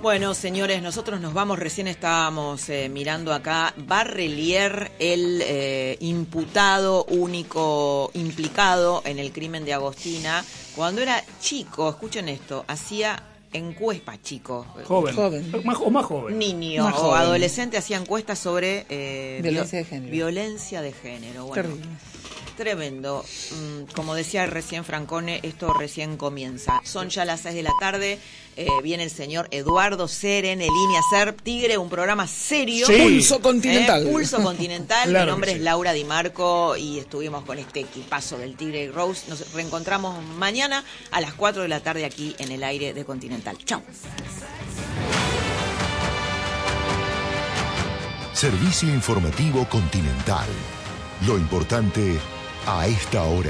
Bueno, señores, nosotros nos vamos, recién estábamos mirando acá, Barrelier, el imputado único implicado en el crimen de Agostina, cuando era chico, escuchen esto, hacía encuestas, chico. Joven. O más joven. Niño más o joven. adolescente hacía encuestas sobre violencia de género. Violencia de género. Bueno, terrible. Tremendo. Como decía recién Francone, esto recién comienza. Son ya las 6 de la tarde. Viene el señor Eduardo Seren, en Línea Ser Tigre, un programa serio. Sí. Pulso Continental. Pulso Continental. Claro Mi nombre que es sí. Laura Di Marco y estuvimos con este equipazo del Tigre y Rose. Nos reencontramos mañana a las 4 de la tarde aquí en el aire de Continental. Chao. Servicio informativo Continental. Lo importante a esta hora.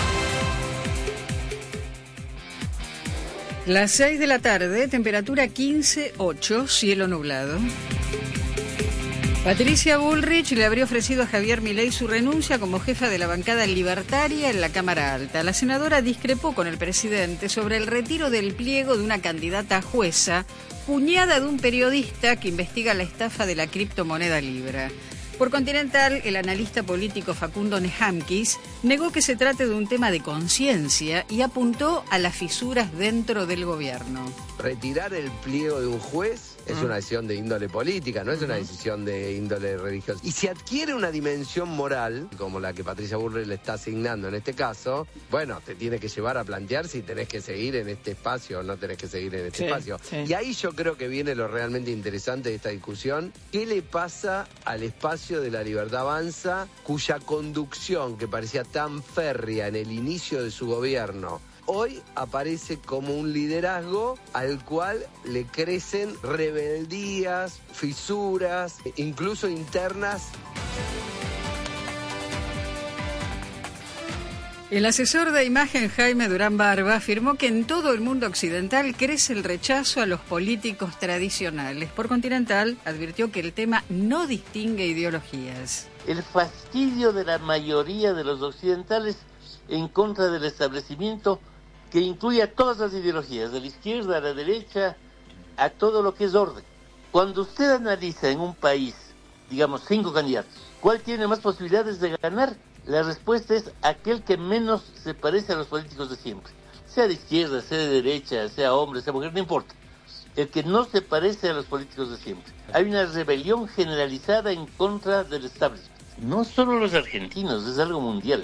Las 6 de la tarde, temperatura 15,8, cielo nublado. Patricia Bullrich le habría ofrecido a Javier Milei su renuncia como jefa de la bancada libertaria en la Cámara Alta. La senadora discrepó con el presidente sobre el retiro del pliego de una candidata a jueza, cuñada de un periodista que investiga la estafa de la criptomoneda Libra. Por Continental, el analista político Facundo Nehamkis negó que se trate de un tema de conciencia y apuntó a las fisuras dentro del gobierno. Retirar el pliego de un juez es una decisión de índole política, no es una decisión de índole religiosa. Y si adquiere una dimensión moral, como la que Patricia Bullrich le está asignando en este caso, bueno, te tiene que llevar a plantear si tenés que seguir en este espacio o no tenés que seguir en este espacio. Sí. Y ahí yo creo que viene lo realmente interesante de esta discusión. ¿Qué le pasa al espacio de La Libertad Avanza, cuya conducción, que parecía tan férrea en el inicio de su gobierno, hoy aparece como un liderazgo al cual le crecen rebeldías, fisuras, incluso internas? El asesor de imagen Jaime Durán Barba afirmó que en todo el mundo occidental crece el rechazo a los políticos tradicionales. Por Continental, advirtió que el tema no distingue ideologías. El fastidio de la mayoría de los occidentales en contra del establecimiento que incluye a todas las ideologías, de la izquierda a la derecha, a todo lo que es orden. Cuando usted analiza en un país, digamos, 5 candidatos, ¿cuál tiene más posibilidades de ganar? La respuesta es aquel que menos se parece a los políticos de siempre. Sea de izquierda, sea de derecha, sea hombre, sea mujer, no importa. El que no se parece a los políticos de siempre. Hay una rebelión generalizada en contra del establishment. No solo los argentinos, es algo mundial.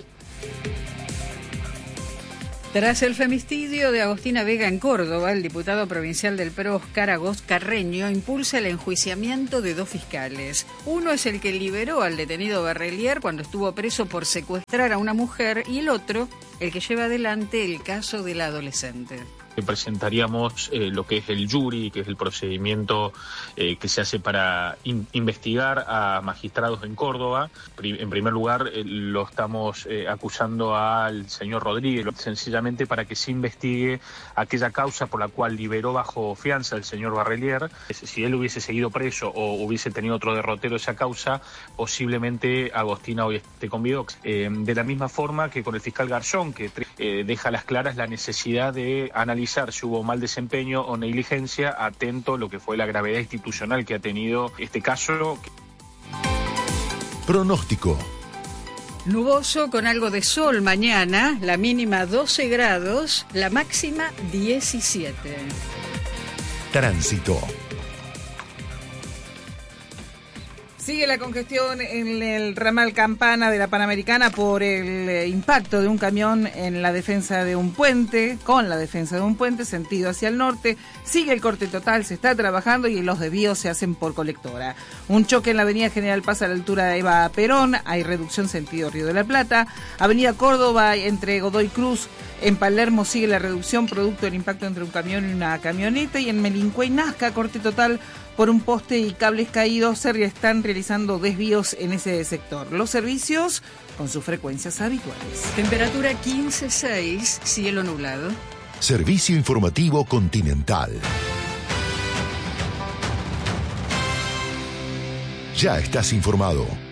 Tras el femicidio de Agostina Vega en Córdoba, el diputado provincial del PRO, Oscar Agost Carreño, impulsa el enjuiciamiento de 2 fiscales. Uno es el que liberó al detenido Barrelier cuando estuvo preso por secuestrar a una mujer, y el otro, el que lleva adelante el caso de la adolescente. Presentaríamos lo que es el jury, que es el procedimiento que se hace para investigar a magistrados en Córdoba. En primer lugar, lo estamos acusando al señor Rodríguez, sencillamente para que se investigue aquella causa por la cual liberó bajo fianza al señor Barrelier. Si él hubiese seguido preso o hubiese tenido otro derrotero esa causa, posiblemente Agostina hoy esté con vida. De la misma forma que con el fiscal Garzón, que deja a las claras la necesidad de analizar si hubo mal desempeño o negligencia, atento a lo que fue la gravedad institucional que ha tenido este caso. Pronóstico. Nuboso con algo de sol mañana, la mínima 12 grados, la máxima 17. Tránsito. Sigue la congestión en el ramal Campana de la Panamericana por el impacto de un camión en la defensa de un puente, con la defensa de un puente, sentido hacia el norte. Sigue el corte total, se está trabajando y los desvíos se hacen por colectora. Un choque en la avenida General Paz a la altura de Eva Perón, hay reducción sentido Río de la Plata. Avenida Córdoba entre Godoy Cruz, en Palermo sigue la reducción producto del impacto entre un camión y una camioneta. Y en Melincué y Nazca, corte total por un poste y cables caídos, se están realizando desvíos en ese sector. Los servicios con sus frecuencias habituales. Temperatura 15,6, cielo nublado. Servicio informativo Continental. Ya estás informado.